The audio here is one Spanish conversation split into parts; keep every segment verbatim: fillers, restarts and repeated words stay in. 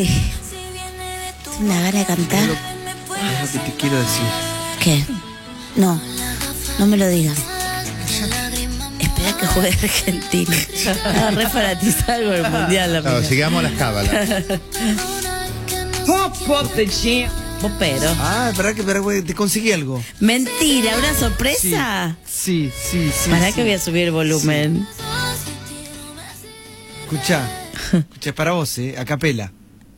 Una gana de cantar. Es lo, es lo que te quiero decir. ¿Qué? No, no me lo digas. Espera que juegue Argentina. Ah, re fanatizada con el mundial. La No, sigamos las cábalas. Vos pero. Ah, espera que, espera, güey, te conseguí algo. Mentira, ¿una sorpresa? Sí, sí, sí. Para sí. que voy a subir el volumen. Escucha, escucha, es para vos, eh, a capela.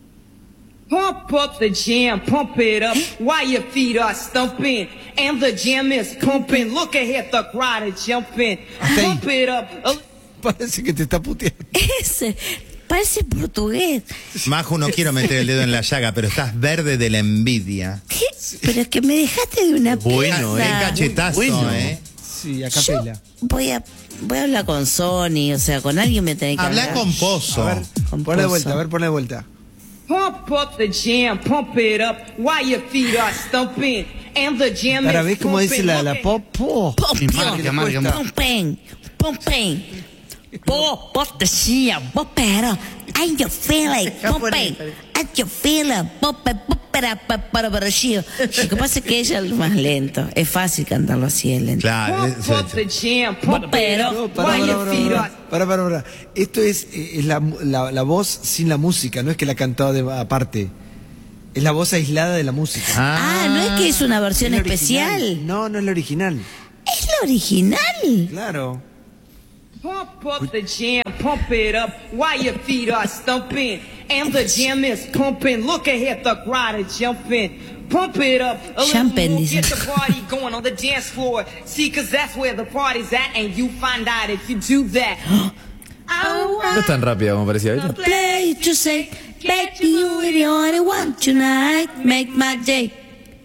Pump up the jam, pump it up while your feet are stumping. And the jam is pumping. Look ahead, the crowd is jumping. Pump it up. Parece que te está puteando. Ese, parece portugués. Majo, no quiero meter el dedo en la llaga, pero estás verde de la envidia. ¿Qué? Pero es que me dejaste de una Bueno, pieza. eh, cachetazo, Bueno. eh. Sí, a Yo capela. voy a, voy a hablar con Sony, o sea, con alguien me tenés que Habla hablar. con Pozo. A ver, Con ponle de Pozo. vuelta, a ver, ponle de vuelta. Pump up the jam, pump it up while your feet are stumping. And the jam Ahora, is ¿ves cómo dice la, la pumping. pop? Po. Pum, Ah, que le cuesta. Pompen, pompen. Po, po, te decía, vos pero, I you feel it, pompen, I you feel it, pope, popera, para, para, chido. Lo que pasa es que ella es lo más lento, es fácil cantarlo así, es lento. Claro, Pump eso up the es. jam, pump it Pero, up Para, while para, your feet para, are. para, para, para. Esto es, eh, es la, la, la voz sin la música, no es que la cantó de, aparte. Es la voz aislada de la música. Ah, no es que es una versión Es la especial. original. No, no es la original. Es la original. Claro. Pump up the jam, pump it up while your feet are stumping. And the jam is pumping. Look ahead, the crowd is jumping. Pump it up a little Jumping, more. dice. Get the party going on the dance floor. See, cause that's where the party's at. And you find out if you do that. No es tan rápido como parecía, ¿viste? Play to say, make you the only one tonight, make my day.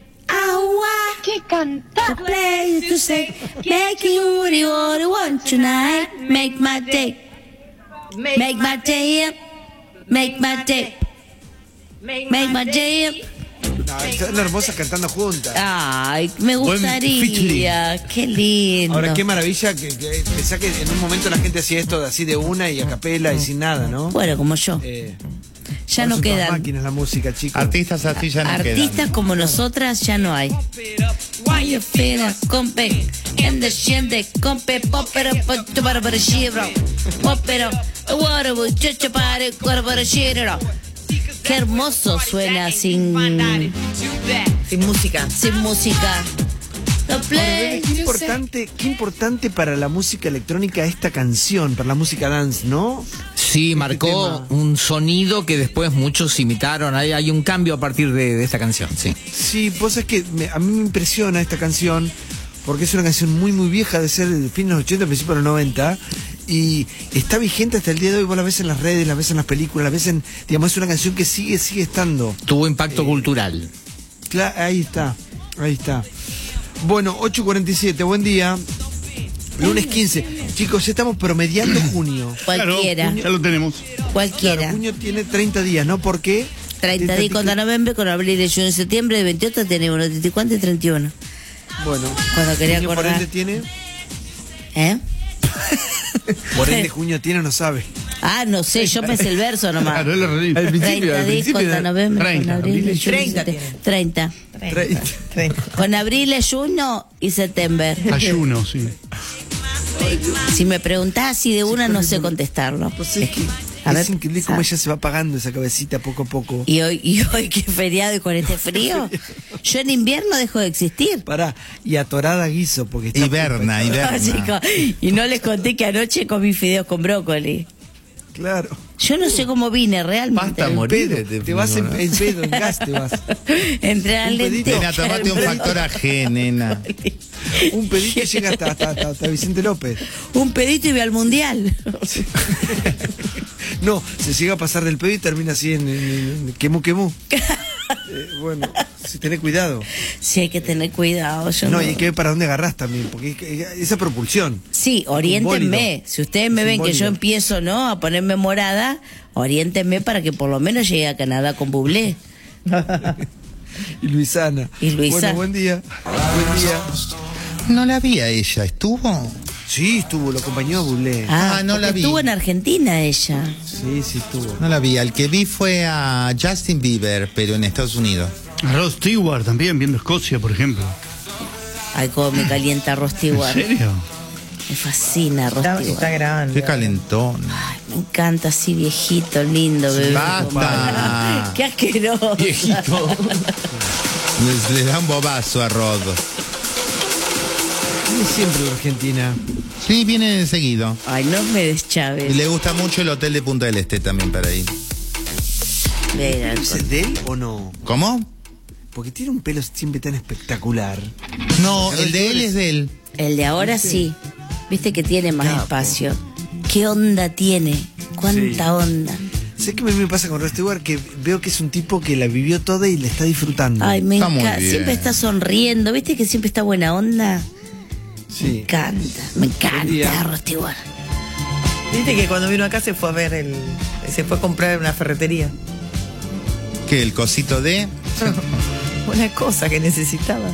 Awa, ¿Qué canta? the play to say, make you the only one tonight, make my day, make my day up, make my day, make my day up. No, están hermosas cantando juntas. Ay, me gustaría, qué lindo. Ahora, qué maravilla que, que pensá que en un momento la gente hacía esto así de una y a capela y sin nada, ¿no? Bueno, como yo, Eh, ya ahora no son todas quedan. máquinas la música, chicos. Artistas así ya no Artistas quedan. como nosotras ya no hay. Why you feel compe en the siente compe popero pocho para para shibro popero water muchacho para para para shibro. Qué hermoso suena sin Sin música. sin música. The Ahora, play. qué importante, qué importante para la música electrónica esta canción, para la música dance, ¿no? Sí, marcó tema. un sonido que después muchos imitaron. Hay, hay un cambio a partir de, de esta canción, sí. Sí, vos sabés que me- a mí me impresiona esta canción porque es una canción muy muy vieja, de ser de fines de los ochenta, principios de los noventa, y está vigente hasta el día de hoy. Vos la ves en las redes, la ves en las películas, la ves en, digamos, es una canción que sigue, sigue estando. Tuvo impacto cultural. Cla- ahí está, ahí está. Bueno, ocho cuarenta y siete, buen día. Lunes quince. Chicos, ya estamos promediando junio. Cualquiera, Ya lo tenemos. cualquiera. Claro, junio tiene treinta días, ¿no? ¿Por qué? treinta días contra noviembre, con abril, y junio, septiembre, de veintiocho tenemos treinta y cuatro y treinta y uno. Bueno, Cuando quería junio por acordar. ende tiene, ¿Eh? por ende junio tiene, no sabe. Ah, no sé, yo me sé el verso nomás. Claro, es lo ridículo. Al principio, treinta al días principio. contra noviembre, con treinta, abril, y junio, treinta septiembre. tiene. treinta. treinta. Con abril, junio y septiembre. Ayuno, sí. Si me preguntás así de una, no sé contestarlo. Pues es que A ver, es increíble cómo ah. ella se va apagando esa cabecita poco a poco. Y hoy, y hoy qué feriado y con este frío. Yo en invierno dejo de existir. Pará, y atorada a guiso, porque está... Hiberna, hiberna. Chicos, y no les conté que anoche comí fideos con brócoli. Claro. Yo no sé cómo vine realmente. Basta, En morir. pedo, te- te vas en, no, no. en pedo, en gas te vas. Entré al Un pedito. Nena, tomate un factor A G, nena. Un pedito y llega hasta, hasta, hasta, hasta Vicente López. Un pedito y voy al mundial. No, se llega a pasar del pedo y termina así en, en, en quemú, quemú. Eh, bueno, si tenés cuidado. Sí, hay que tener cuidado. Yo No, no, y hay que ver para dónde agarrás también, porque es que esa propulsión. Sí, oriéntenme. bólido. Si ustedes me Es un ven que yo bólido. empiezo, ¿no?, a ponerme morada, oriéntenme para que por lo menos llegue a Canadá con Bublé. Y Luisana. Y Luisana. Bueno, buen día. Buen día. No la vi a ella, ¿estuvo? Sí, estuvo, lo acompañó a Bublé. Ah, Ah, no la porque vi. estuvo en Argentina ella. Sí, sí, estuvo. No la vi. Al que vi fue a Justin Bieber, pero en Estados Unidos. A Rod Stewart también, viendo Escocia, por ejemplo. Ay, cómo me calienta Rod ¿En Stewart. serio? Me fascina Rod Está, Stewart. está grande. Qué calentón. Ay, me encanta así viejito, lindo, bebé. Basta. Qué asqueroso. Viejito. Le, le da un bobazo a Rod. Viene siempre la Argentina. Sí, viene seguido. Ay, no me Y deschaves. le gusta mucho el hotel de Punta del Este también para ir. Mira, ¿Es de él o no? ¿Cómo? Porque tiene un pelo siempre tan espectacular. No, el de él es de él. el de ahora sí. Viste que tiene más espacio. ¿Qué onda tiene? ¿Cuánta Sí. onda? Sé que a mí me pasa con Rod Stewart que veo que es un tipo que la vivió toda y la está disfrutando. Ay, me Está muy encanta. bien. Siempre está sonriendo. ¿Viste que siempre está buena onda? Me Sí. encanta. Me encanta día. Rod Stewart. Viste que cuando vino acá se fue a ver el. Se fue a comprar una ferretería. ¿Qué? ¿El cosito de? Una cosa que necesitaba.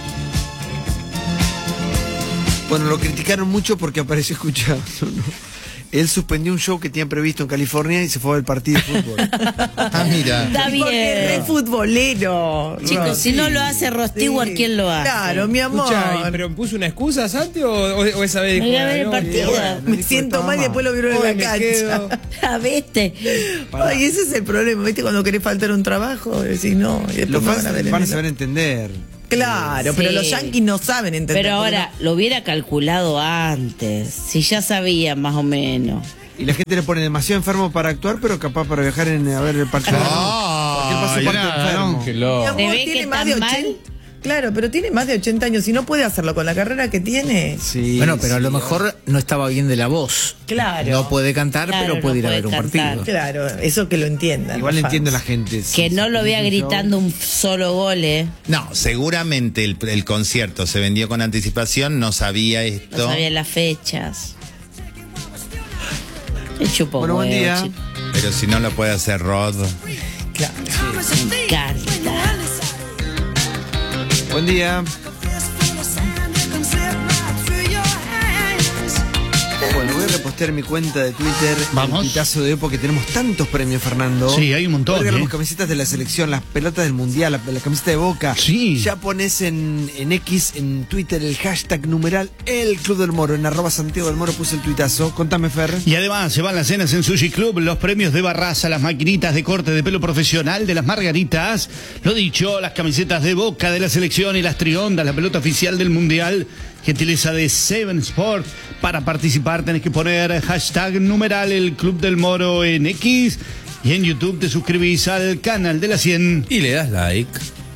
Bueno, lo criticaron mucho porque apareció escuchando, ¿no? Él suspendió un show que tenían previsto en California y se fue al partido de fútbol. Ah, mira. Está Porque es re bien. futbolero. Chicos, Rod. si no lo hace Rod Stewart, Sí. ¿quién lo hace? Claro, mi amor. Escucha, ¿y ¿pero puso una excusa, Santi, o, o, o esa vez Me voy a dijo, ver el no, partido. bueno, Me dijo, siento estaba mal y mal. después lo vieron en Hoy la me cancha. quedo. Ah, ¿viste? Ay, ese es el problema, ¿viste? Cuando querés faltar un trabajo, decís no. Y después Los me fans van a ver en van a el- saber entender. Claro, Sí. pero los yanquis no saben entender. Pero porque ahora, lo hubiera calculado antes. Si ya sabía más o menos. Y la gente le pone demasiado enfermo para actuar, pero capaz para viajar en, a ver el partido. Ah, Porque él pasó ay, parte nada, enfermo. no. Qué Mi loco. amor, ¿Se ve tiene que más de tan ochenta. mal? Claro, pero tiene más de ochenta años y no puede hacerlo con la carrera que tiene. Sí, Bueno, pero a sí. lo mejor no estaba bien de la voz. Claro. No puede cantar, Claro, pero puede no ir a puede ver un cantar. partido. Claro, eso que lo entiendan. Igual los entiendo a la fans. gente. Que sí, no sí, lo vea es un show. gritando un solo gol, ¿eh? No, seguramente el, el concierto se vendió con anticipación, no sabía No esto. sabía las fechas. Me chupo Bueno, buen huevo, día. chico. Pero si no lo puede hacer Rod. Claro. Me encanta. Buen día. Bueno, voy a repostear mi cuenta de Twitter. Vamos. El pitazo de hoy porque tenemos tantos premios, Fernando. Sí, hay un montón, Hoy regalamos ¿eh? camisetas de la selección, las pelotas del mundial, la, la camiseta de Boca. Sí. Ya pones en, en X, en Twitter, el hashtag numeral El Club del Moro. En arroba Santiago del Moro puse el tuitazo. Contame, Fer. Y además se van las cenas en Sushi Club, los premios de Barraza, las maquinitas de corte de pelo profesional de las Margaritas. Lo dicho, las camisetas de Boca de la selección y las triondas, la pelota oficial del Mundial. Gentileza de Seven Sport. Para participar tenés que poner hashtag numeral El Club del Moro en X. Y en YouTube te suscribís al canal de la cien. Y le das like.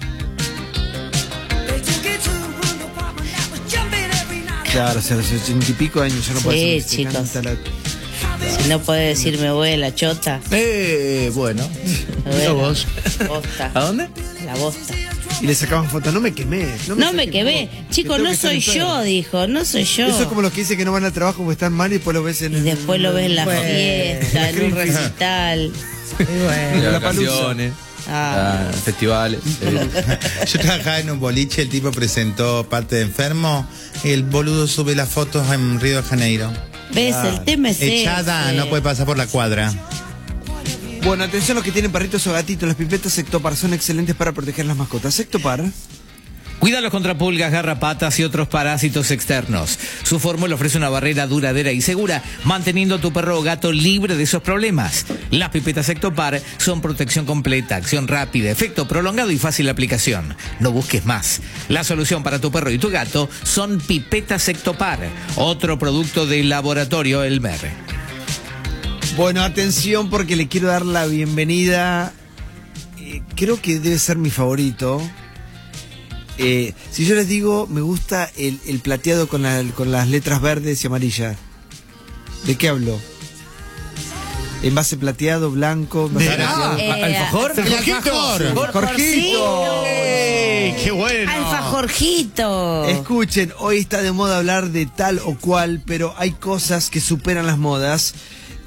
Claro, o sea, a los ochenta y pico años ya no Sí, puede ser. chicos. Si no puede decir me voy a la chota. Eh, bueno. Me voy a Mira la vos. bosta. ¿A dónde? La bosta. Y le sacaban fotos. No me quemé. No me saques quemé. fotos, Chicos, que tengo no que estar soy enfermo. yo, dijo. No soy yo. Eso es como los que dicen que no van al trabajo porque están mal y después lo ves en Y el- después lo ves en la Bueno. fiesta, en un recital. Y bueno. En la Vacaciones, Ah. ah, festivales. Yo trabajaba en un boliche, el tipo presentó parte de enfermo. El boludo sube las fotos en Río de Janeiro. ¿Ves? El tema es Echada, ese. no puede pasar por la cuadra. Bueno, atención los que tienen perritos o gatitos. Las pipetas Sectopar son excelentes para proteger las mascotas. Sectopar. Cuídalos contra pulgas, garrapatas y otros parásitos externos. Su fórmula ofrece una barrera duradera y segura, manteniendo a tu perro o gato libre de esos problemas. Las pipetas Sectopar son protección completa, acción rápida, efecto prolongado y fácil de aplicación. No busques más. La solución para tu perro y tu gato son pipetas Sectopar, otro producto del laboratorio Elmer. Bueno, atención porque le quiero dar la bienvenida. Eh, creo que debe ser mi favorito. Eh, si yo les digo, me gusta el, el plateado con, la- con las letras verdes y amarillas. ¿De qué hablo? Envase plateado, blanco. envase De- plateado. Eh, ¿Alfajor? El alfajor. Jorgito. ¡Eh, qué bueno! Alfajorjito. Escuchen, hoy está de moda hablar de tal o cual, pero hay cosas que superan las modas.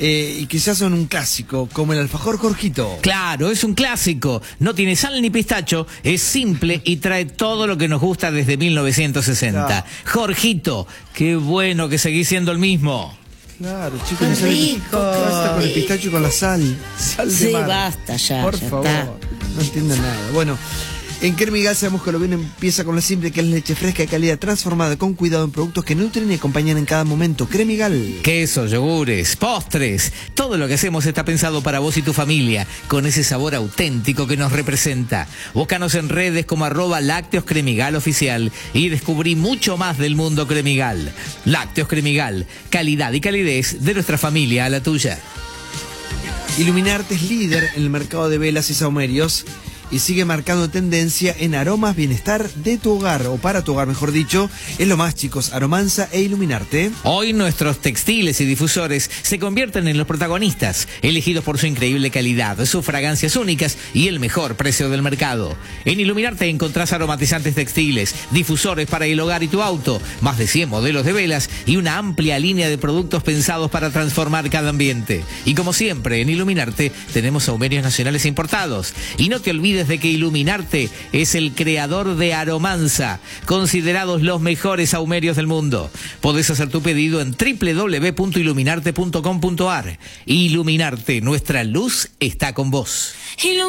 eh, y quizás son un clásico, como el alfajor Jorgito. Claro, es un clásico. No tiene sal ni pistacho, es simple y trae todo lo que nos gusta desde mil novecientos sesenta. Claro. Jorgito, qué bueno que seguís siendo el mismo. Claro, chicos, Qué no saben- rico. Basta con el pistacho y con la sal. Sal de Sí, mar. basta ya, Por ya favor, está. no entiendo nada. Bueno, en Cremigal sabemos que lo bien empieza con lo simple, que es leche fresca de calidad transformada con cuidado en productos que nutren y acompañan en cada momento. Cremigal. Quesos, yogures, postres, todo lo que hacemos está pensado para vos y tu familia, con ese sabor auténtico que nos representa. Búscanos en redes como arroba Lácteos Cremigal Oficial y descubrí mucho más del mundo Cremigal. Lácteos Cremigal, calidad y calidez de nuestra familia a la tuya. Iluminarte es líder en el mercado de velas y saumerios y sigue marcando tendencia en aromas bienestar de tu hogar, o para tu hogar mejor dicho. Es lo más, chicos, Aromanza e Iluminarte. Hoy nuestros textiles y difusores se convierten en los protagonistas, elegidos por su increíble calidad, sus fragancias únicas y el mejor precio del mercado. En Iluminarte encontrás aromatizantes textiles, difusores para el hogar y tu auto, más de cien modelos de velas y una amplia línea de productos pensados para transformar cada ambiente. Y como siempre, en Iluminarte tenemos saumerios nacionales importados. Y no te olvides de que Iluminarte es el creador de Aromanza, considerados los mejores saumerios del mundo. Podés hacer tu pedido en doble u doble u doble u punto iluminarte punto com punto a r. Iluminarte, nuestra luz está con vos.